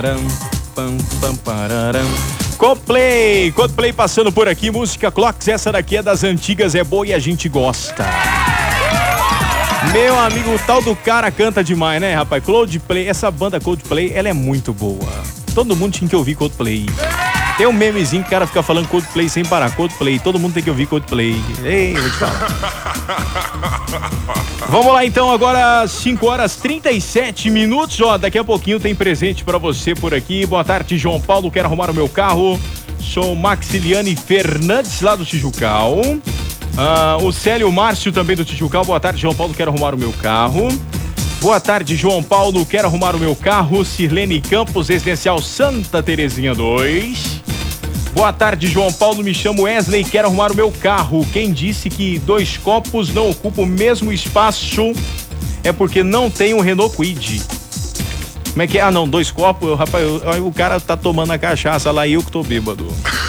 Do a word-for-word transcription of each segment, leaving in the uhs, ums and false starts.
Pam, pam, pararam. Coldplay, Coldplay passando por aqui, música Clocks, essa daqui é das antigas, é boa e a gente gosta. Meu amigo, o tal do cara canta demais, né, rapaz? Coldplay, essa banda Coldplay, ela é muito boa. Todo mundo tinha que ouvir Coldplay. Tem um memezinho que o cara fica falando Coldplay sem parar, Coldplay, todo mundo tem que ouvir Coldplay. Ei, vou te falar. Vamos lá então, agora cinco horas e trinta e sete minutos, ó, daqui a pouquinho tem presente pra você por aqui. Boa tarde, João Paulo, quero arrumar o meu carro. Sou Maxiliane Fernandes, lá do Tijucal. Ah, o Célio Márcio também do Tijucal, boa tarde, João Paulo, quero arrumar o meu carro. Boa tarde, João Paulo, quero arrumar o meu carro. Sirlene Campos, residencial Santa Terezinha dois. Boa tarde, João Paulo, me chamo Wesley, quero arrumar o meu carro. Quem disse que dois copos não ocupam o mesmo espaço é porque não tem um Renault Kwid. Como é que é? Ah, não, dois copos, eu, rapaz, eu, o cara tá tomando a cachaça lá e eu que tô bêbado.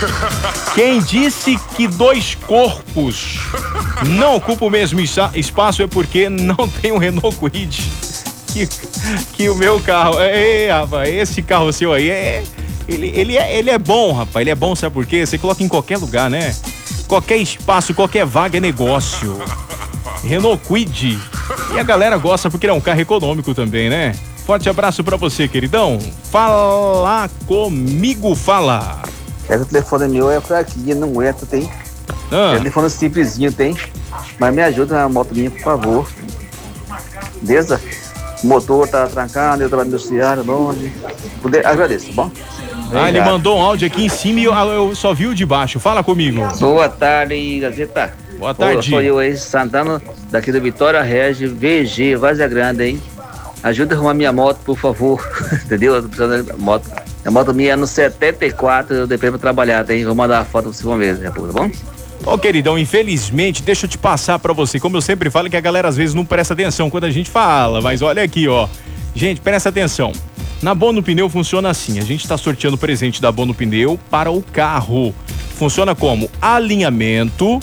Quem disse que dois corpos não ocupam o mesmo espaço é porque não tem um Renault Kwid. Que, que o meu carro, ei, rapaz, esse carro seu aí é... Ele, ele, é, ele é bom, rapaz, ele é bom, sabe por quê? Você coloca em qualquer lugar, né? Qualquer espaço, qualquer vaga é negócio. Renault Kwid. E a galera gosta porque ele é um carro econômico também, né? Forte abraço pra você, queridão. Fala comigo, fala. Esse telefone meu é fraquinho, não aguenta, tem. Ah. É telefone simplesinho, tem. Mas me ajuda na moto minha, por favor. Beleza? O motor tá trancado, eu trabalho no industriário, longe. Poder, agradeço, tá bom? Ah, ele mandou um áudio aqui em cima e eu, eu só vi o de baixo. Fala comigo. Boa tarde, Gazeta. Boa tarde. Sou eu aí, Santana, daqui do Vitória Regi, V G, Várzea Grande, hein? Ajuda a arrumar minha moto, por favor. Entendeu? Eu tô precisando da moto. A moto minha é no setenta e quatro, eu depois pra trabalhar, tá, hein? Vou mandar a foto pra vocês vão ver, tá bom? Ô, queridão, infelizmente, deixa eu te passar pra você. Como eu sempre falo, que a galera às vezes não presta atenção quando a gente fala. Mas olha aqui, ó. Gente, presta atenção. Na Bono Pneu funciona assim, a gente está sorteando presente da Bono Pneu para o carro. Funciona como alinhamento,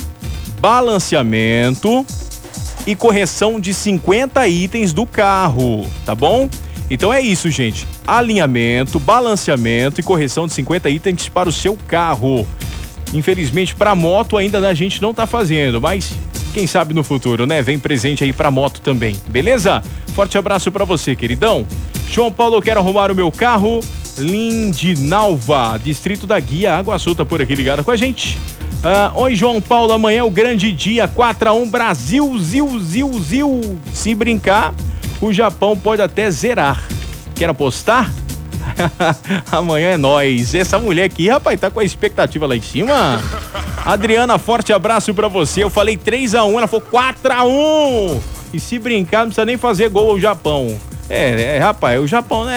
balanceamento e correção de cinquenta itens do carro, tá bom? Então é isso, gente. Alinhamento, balanceamento e correção de cinquenta itens para o seu carro. Infelizmente, para moto ainda a gente não tá fazendo, mas quem sabe no futuro, né? Vem presente aí para moto também, beleza? Forte abraço para você, queridão. João Paulo, eu quero arrumar o meu carro. Lindinalva, distrito da Guia, Água Sul, por aqui ligada com a gente. Ah, oi, João Paulo, amanhã é o grande dia, quatro a um Brasil, zil, zil, zil. Se brincar, o Japão pode até zerar. Quer apostar? Amanhã é nóis. Essa mulher aqui, rapaz, tá com a expectativa lá em cima. Adriana, forte abraço pra você. Eu falei três a um, ela falou quatro a um. E se brincar, não precisa nem fazer gol ao Japão. É, é, rapaz, o Japão, né?